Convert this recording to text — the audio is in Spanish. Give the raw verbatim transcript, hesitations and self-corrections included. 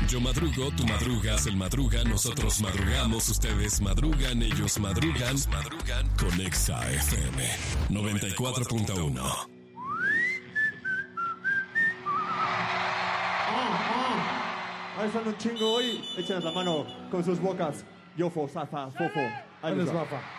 Yo madrugo, tú madrugas, él madruga, nosotros madrugamos, ustedes madrugan, ellos madrugan, madrugan con Exa F M noventa y cuatro punto uno. Ahí están un chingo hoy. Échenos la mano con sus bocas. Yofo, Zafa, Fofo. Ahí les va.